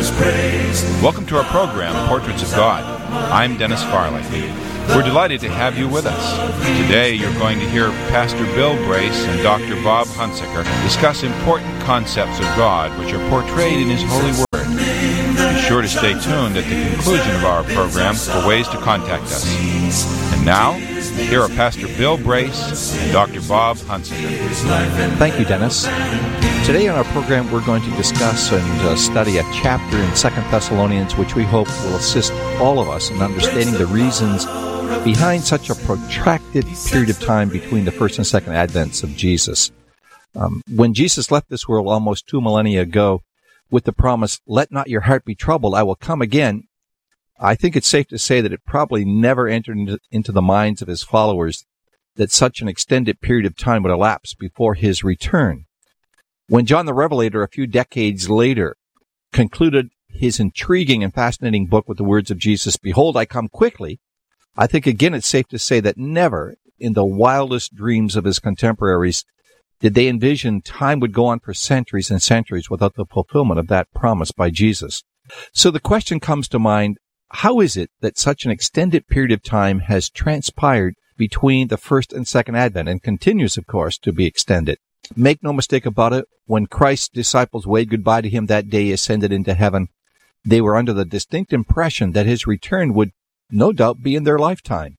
Welcome to our program, Portraits of God. I'm Dennis Farley. We're delighted to have you with us. Today you're going to hear Pastor Bill Brace and Dr. Bob Hunsaker discuss important concepts of God which are portrayed in His holy word. Be sure to stay tuned at the conclusion of our program for ways to contact us. And now, here are Pastor Bill Brace and Dr. Bob Hunsaker. Thank you, Dennis. Today on our program, we're going to discuss and study a chapter in 2 Thessalonians, which we hope will assist all of us in understanding the reasons behind such a protracted period of time between the first and second advents of Jesus. When Jesus left this world almost 2 millennia ago with the promise, "Let not your heart be troubled, I will come again," I think it's safe to say that it probably never entered into the minds of His followers that such an extended period of time would elapse before His return. When John the Revelator, a few decades later, concluded his intriguing and fascinating book with the words of Jesus, "Behold, I come quickly," I think again it's safe to say that never in the wildest dreams of his contemporaries did they envision time would go on for centuries and centuries without the fulfillment of that promise by Jesus. So the question comes to mind, how is it that such an extended period of time has transpired between the first and second advent and continues, of course, to be extended? Make no mistake about it, when Christ's disciples waved goodbye to Him that day He ascended into heaven, they were under the distinct impression that His return would no doubt be in their lifetime.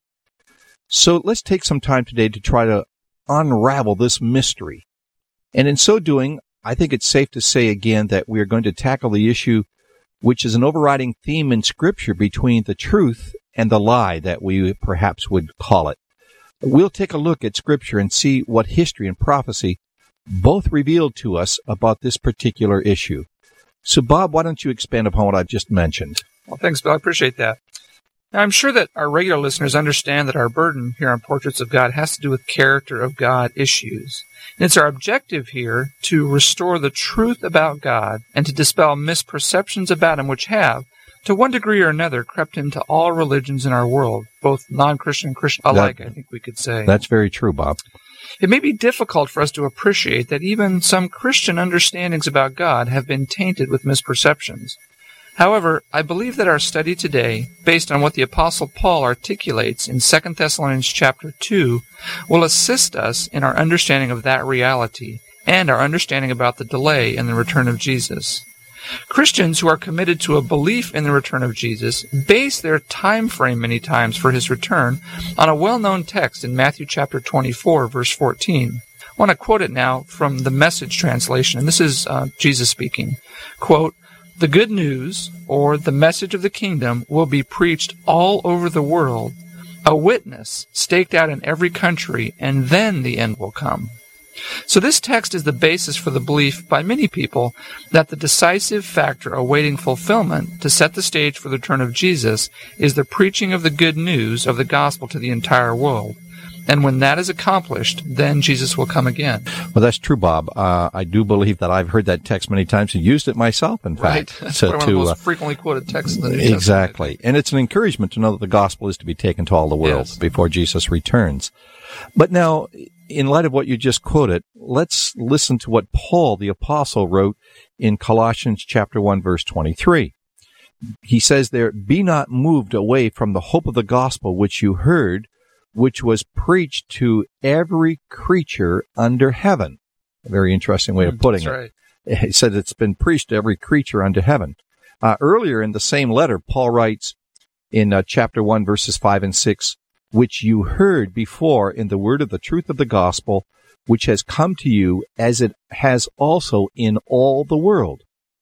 So let's take some time today to try to unravel this mystery. And in so doing, I think it's safe to say again that we are going to tackle the issue which is an overriding theme in Scripture between the truth and the lie that we perhaps would call it. We'll take a look at Scripture and see what history and prophecy both revealed to us about this particular issue. So, Bob, why don't you expand upon what I've just mentioned? Well, thanks, Bill. I appreciate that. Now, I'm sure that our regular listeners understand that our burden here on Portraits of God has to do with character of God issues. And it's our objective here to restore the truth about God and to dispel misperceptions about Him which have, to one degree or another, crept into all religions in our world, both non-Christian and Christian alike, I think we could say. That's very true, Bob. It may be difficult for us to appreciate that even some Christian understandings about God have been tainted with misperceptions. However, I believe that our study today, based on what the Apostle Paul articulates in 2 Thessalonians chapter 2, will assist us in our understanding of that reality and our understanding about the delay in the return of Jesus. Christians who are committed to a belief in the return of Jesus base their time frame many times for His return on a well-known text in Matthew chapter 24, verse 14. I want to quote it now from the Message translation, and this is Jesus speaking. Quote, "The good news, or the message of the kingdom, will be preached all over the world, a witness staked out in every country, and then the end will come." So this text is the basis for the belief by many people that the decisive factor awaiting fulfillment to set the stage for the return of Jesus is the preaching of the good news of the gospel to the entire world. And when that is accomplished, then Jesus will come again. Well, that's true, Bob. I do believe that I've heard that text many times and used it myself, in fact. Right. So one of the most frequently quoted texts in the New Testament. Exactly. And it's an encouragement to know that the gospel is to be taken to all the world before Jesus returns. But now, in light of what you just quoted, let's listen to what Paul the Apostle wrote in Colossians chapter 1, verse 23. He says there, "Be not moved away from the hope of the gospel which you heard, which was preached to every creature under heaven." A very interesting way of putting it. Right. He said it's been preached to every creature under heaven. Earlier in the same letter, Paul writes in chapter 1, verses 5 and 6, "Which you heard before in the word of the truth of the gospel, which has come to you as it has also in all the world."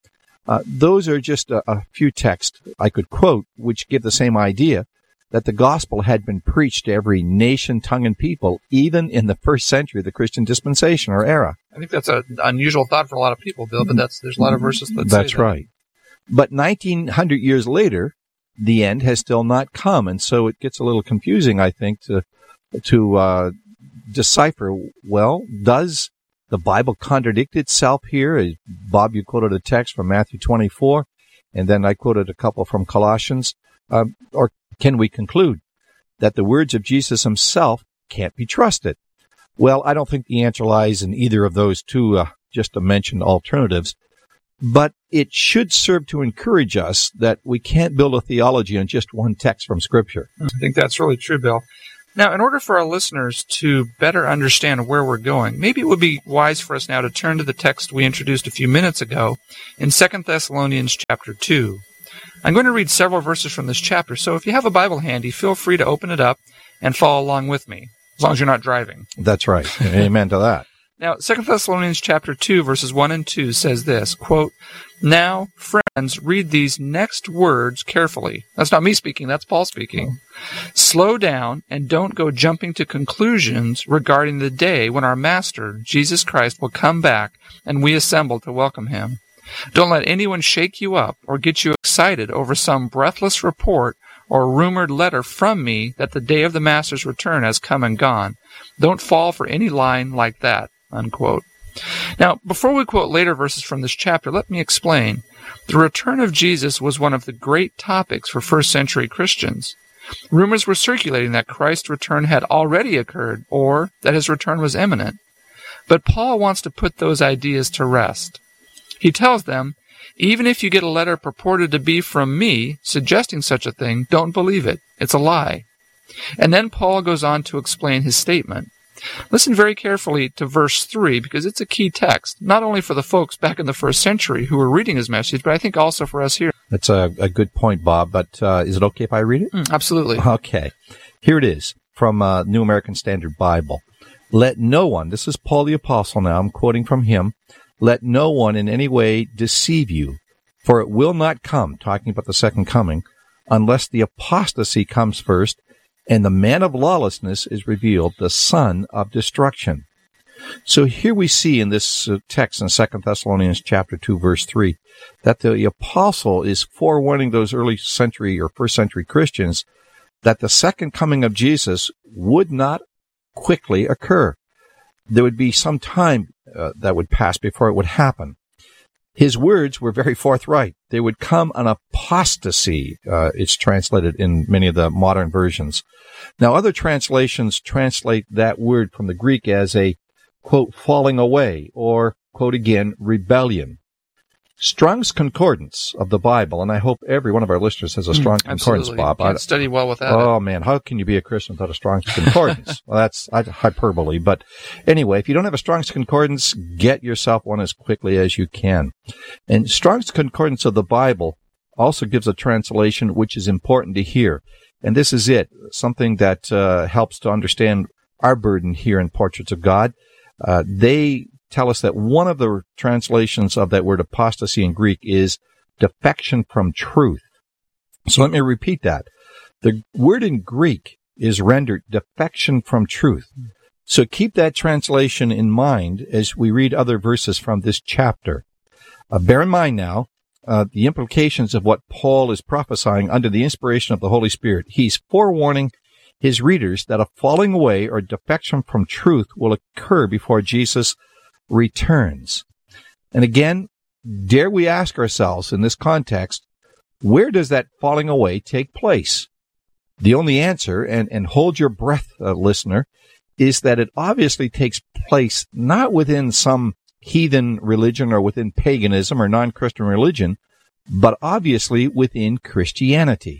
Those are just a few texts I could quote which give the same idea, that the gospel had been preached to every nation, tongue, and people, even in the first century of the Christian dispensation or era. I think that's an unusual thought for a lot of people, Bill, but there's a lot of verses that say that. That's right. But 1900 years later, the end has still not come, and so it gets a little confusing, I think, to decipher, well, does the Bible contradict itself here? Bob, you quoted a text from Matthew 24, and then I quoted a couple from Colossians. Or can we conclude that the words of Jesus Himself can't be trusted? Well, I don't think the answer lies in either of those two just mentioned alternatives, but it should serve to encourage us that we can't build a theology on just one text from Scripture. I think that's really true, Bill. Now, in order for our listeners to better understand where we're going, maybe it would be wise for us now to turn to the text we introduced a few minutes ago in 2 Thessalonians chapter 2. I'm going to read several verses from this chapter, so if you have a Bible handy, feel free to open it up and follow along with me, as long as you're not driving. That's right. Amen to that. Now, 2 Thessalonians chapter 2, verses 1 and 2 says this, quote, "Now, friends, read these next words carefully." That's not me speaking, that's Paul speaking. "Slow down and don't go jumping to conclusions regarding the day when our Master, Jesus Christ, will come back and we assemble to welcome him. Don't let anyone shake you up or get you excited over some breathless report or rumored letter from me that the day of the Master's return has come and gone. Don't fall for any line like that." Unquote. Now, before we quote later verses from this chapter, let me explain. The return of Jesus was one of the great topics for first-century Christians. Rumors were circulating that Christ's return had already occurred, or that his return was imminent. But Paul wants to put those ideas to rest. He tells them, even if you get a letter purported to be from me suggesting such a thing, don't believe it. It's a lie. And then Paul goes on to explain his statement. Listen very carefully to verse 3, because it's a key text, not only for the folks back in the first century who were reading his message, but I think also for us here. That's a good point, Bob, but is it okay if I read it? Absolutely. Okay. Here it is from New American Standard Bible. "Let no one," this is Paul the Apostle now, I'm quoting from him, "let no one in any way deceive you, for it will not come," talking about the second coming, "unless the apostasy comes first, and the man of lawlessness is revealed, the son of destruction." So here we see in this text in 2 Thessalonians chapter 2, verse 3, that the apostle is forewarning those early century or first century Christians that the second coming of Jesus would not quickly occur. There would be some time that would pass before it would happen. His words were very forthright. There would come an apostasy, it's translated in many of the modern versions. Now, other translations translate that word from the Greek as a, quote, falling away, or, quote again, rebellion. Strong's Concordance of the Bible, and I hope every one of our listeners has a Strong's Concordance, Bob. Can't study well without it. Oh, man, how can you be a Christian without a Strong's Concordance? Well, that's hyperbole, but anyway, if you don't have a Strong's Concordance, get yourself one as quickly as you can. And Strong's Concordance of the Bible also gives a translation which is important to hear, and this is it, something that helps to understand our burden here in Portraits of God. They tell us that one of the translations of that word apostasy in Greek is defection from truth. So let me repeat that. The word in Greek is rendered defection from truth. So keep that translation in mind as we read other verses from this chapter. Bear in mind now the implications of what Paul is prophesying under the inspiration of the Holy Spirit. He's forewarning his readers that a falling away or defection from truth will occur before Jesus returns. And again, dare we ask ourselves in this context, where does that falling away take place? The only answer, and hold your breath, listener, is that it obviously takes place not within some heathen religion or within paganism or non-Christian religion, but obviously within Christianity.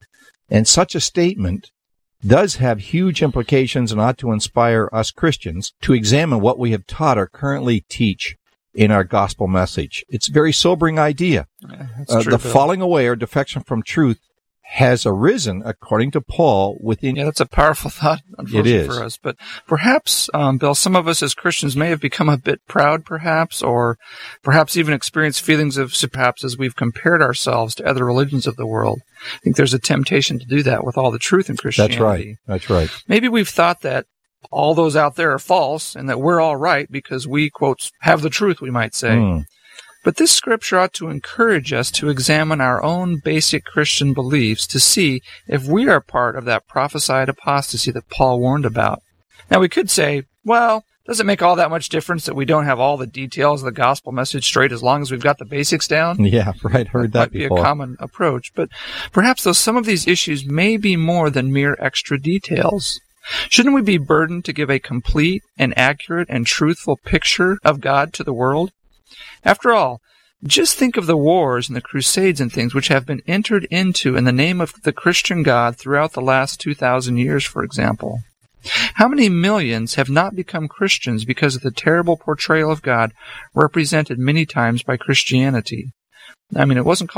And such a statement does have huge implications and ought to inspire us Christians to examine what we have taught or currently teach in our gospel message. It's a very sobering idea. That's true, the Bill. falling away or defection from truth has arisen, according to Paul, within... Yeah, that's a powerful thought, unfortunately, It is. for us. But perhaps, Bill, some of us as Christians may have become a bit proud, perhaps, or perhaps even experienced feelings of, perhaps as we've compared ourselves to other religions of the world. I think there's a temptation to do that with all the truth in Christianity. That's right. Maybe we've thought that all those out there are false and that we're all right because we, quote, have the truth, we might say. But this scripture ought to encourage us to examine our own basic Christian beliefs to see if we are part of that prophesied apostasy that Paul warned about. Now, we could say, well, does it make all that much difference that we don't have all the details of the gospel message straight as long as we've got the basics down? Yeah, right. Heard that before. Might before. be a common approach. But perhaps, though, some of these issues may be more than mere extra details. Shouldn't we be burdened to give a complete and accurate and truthful picture of God to the world? After all, Just think of the wars and the crusades and things which have been entered into in the name of the Christian God throughout the last 2,000 years, for example. How many millions have not become Christians because of the terrible portrayal of God represented many times by Christianity? I mean, it wasn't